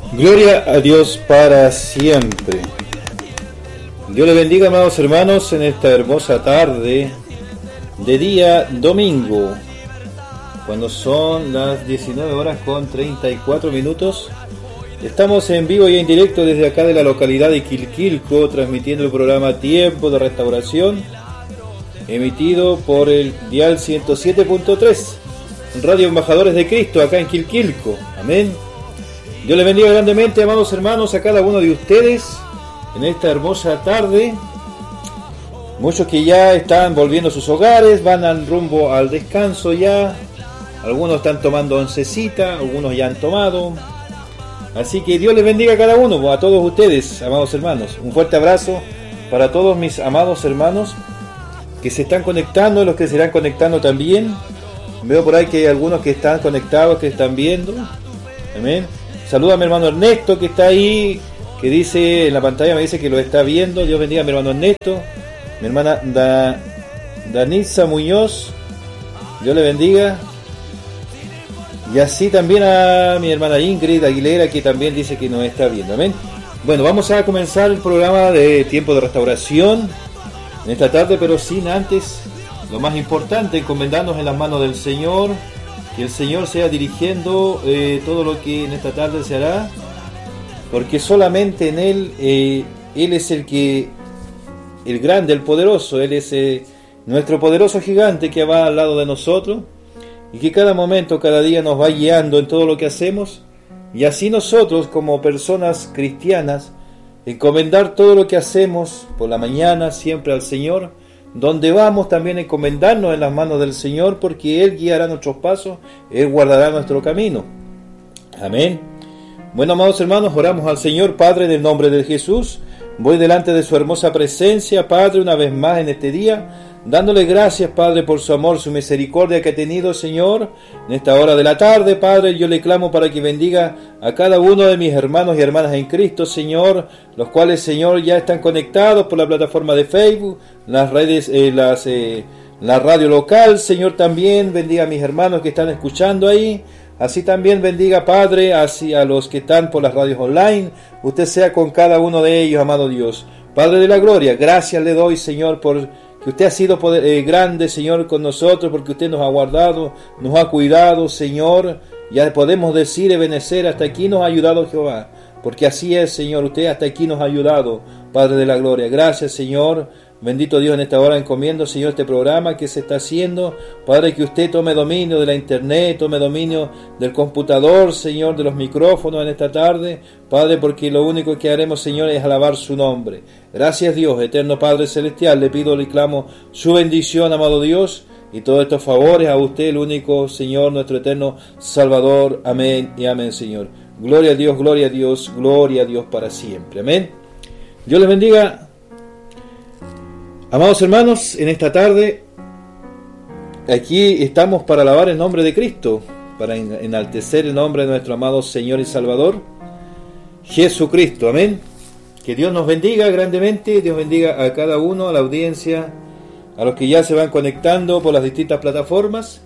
Gloria a Dios para siempre. Dios le bendiga, amados hermanos, en esta hermosa tarde de día domingo, cuando son las 19 horas con 34 minutos. Estamos en vivo y en directo desde acá de la localidad de Quilquilco, transmitiendo el programa Tiempo de Restauración, emitido por el dial 107.3, Radio Embajadores de Cristo, acá en Quilquilco. Amén. Dios les bendiga grandemente, amados hermanos, a cada uno de ustedes en esta hermosa tarde. Muchos que ya están volviendo a sus hogares, van al rumbo al descanso ya. Algunos están tomando oncecita, algunos ya han tomado. Así que Dios les bendiga a cada uno, a todos ustedes, amados hermanos. Un fuerte abrazo para todos mis amados hermanos que se están conectando, los que se irán conectando también. Veo por ahí que hay algunos que están conectados, que están viendo. Amén. Saluda a mi hermano Ernesto, que está ahí, que dice en la pantalla, me dice que lo está viendo. Dios bendiga a mi hermano Ernesto. Mi hermana Danitza Muñoz, Dios le bendiga. Y así también a mi hermana Ingrid Aguilera, que también dice que nos está viendo. Amén. Bueno, vamos a comenzar el programa de Tiempo de Restauración en esta tarde, pero sin antes, lo más importante, encomendarnos en las manos del Señor, que el Señor sea dirigiendo todo lo que en esta tarde se hará, porque solamente en Él, Él es el grande, el poderoso, Él es nuestro poderoso gigante que va al lado de nosotros, y que cada momento, cada día nos va guiando en todo lo que hacemos, y así nosotros como personas cristianas encomendar todo lo que hacemos por la mañana siempre al Señor. Donde vamos también encomendarnos en las manos del Señor, porque Él guiará nuestros pasos, Él guardará nuestro camino. Amén. Bueno, amados hermanos, oramos al Señor. Padre, en el nombre de Jesús, voy delante de su hermosa presencia, Padre, una vez más en este día, dándole gracias, Padre, por su amor, su misericordia que ha tenido, Señor, en esta hora de la tarde. Padre, yo le clamo para que bendiga a cada uno de mis hermanos y hermanas en Cristo, Señor, los cuales, Señor, ya están conectados por la plataforma de Facebook, las redes, la radio local. Señor, también bendiga a mis hermanos que están escuchando ahí. Así también bendiga, Padre, así a los que están por las radios online. Usted sea con cada uno de ellos, amado Dios. Padre de la gloria, gracias le doy, Señor, por que usted ha sido grande, Señor, con nosotros, porque usted nos ha guardado, nos ha cuidado, Señor. Ya podemos decir, Ebenecer, hasta aquí nos ha ayudado Jehová, porque así es, Señor, usted hasta aquí nos ha ayudado, Padre de la gloria. Gracias, Señor. Bendito Dios, en esta hora encomiendo, Señor, este programa que se está haciendo. Padre, que usted tome dominio de la internet, tome dominio del computador, Señor, de los micrófonos en esta tarde. Padre, porque lo único que haremos, Señor, es alabar su nombre. Gracias, Dios, eterno Padre celestial. Le pido, le clamo su bendición, amado Dios, y todos estos favores a usted, el único Señor, nuestro eterno Salvador. Amén y amén, Señor. Gloria a Dios, gloria a Dios, gloria a Dios para siempre. Amén. Dios les bendiga. Amados hermanos, en esta tarde aquí estamos para alabar el nombre de Cristo, para enaltecer el nombre de nuestro amado Señor y Salvador, Jesucristo. Amén. Que Dios nos bendiga grandemente, Dios bendiga a cada uno, a la audiencia, a los que ya se van conectando por las distintas plataformas.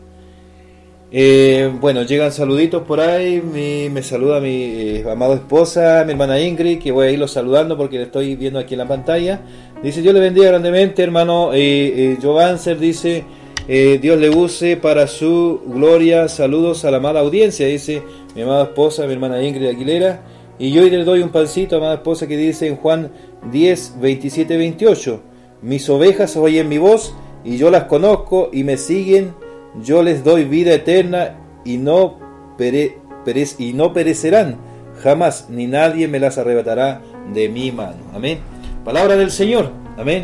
Bueno, llegan saluditos por ahí, me saluda mi amada esposa, mi hermana Ingrid, que voy a irlo saludando porque le estoy viendo aquí en la pantalla. Dice, Dios le bendiga grandemente, hermano Jovanser, dice, Dios le use para su gloria. Saludos a la amada audiencia, dice mi amada esposa, mi hermana Ingrid Aguilera. Y yo le doy un pancito, amada esposa, que dice en Juan 10, 27, 28, mis ovejas oyen mi voz y yo las conozco y me siguen. Yo les doy vida eterna y no perecerán jamás, ni nadie me las arrebatará de mi mano. Amén. Palabra del Señor. Amén.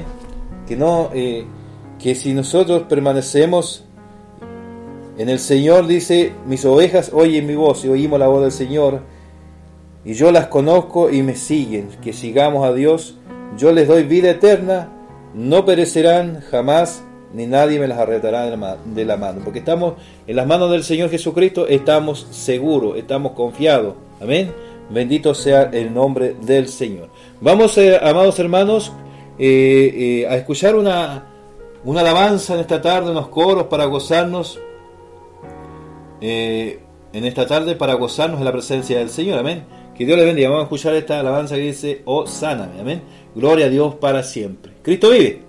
Que si nosotros permanecemos en el Señor, dice, mis ovejas oyen mi voz, y oímos la voz del Señor, y yo las conozco y me siguen. Que sigamos a Dios. Yo les doy vida eterna, no perecerán jamás, ni nadie me las arrebatará de la mano, porque estamos en las manos del Señor Jesucristo, estamos seguros, estamos confiados. Amén. Bendito sea el nombre del Señor. Vamos, amados hermanos, a escuchar una alabanza en esta tarde, unos coros para gozarnos en esta tarde, para gozarnos en la presencia del Señor. Amén. Que Dios les bendiga. Vamos a escuchar esta alabanza que dice: oh, sáname, amén. Gloria a Dios para siempre. Cristo vive.